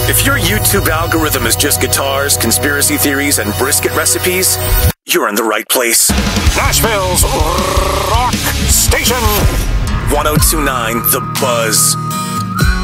If your YouTube algorithm is just guitars, conspiracy theories, and brisket recipes, you're in the right place. Nashville's Rock Station. 1029 The Buzz.